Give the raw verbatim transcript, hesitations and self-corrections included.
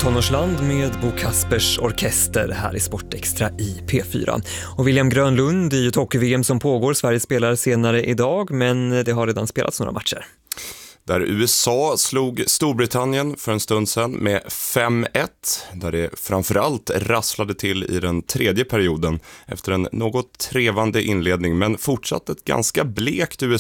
Tonårsland med Bo Kaspers orkester här i Sportextra i P fyra. Och William Grönlund i hockey-V M som pågår. Sverige spelar senare idag, men det har redan spelats några matcher. Där U S A slog Storbritannien för en stund sedan med fem ett, där det framförallt rasslade till i den tredje perioden efter en något trevande inledning, men fortsatt ett ganska blekt U S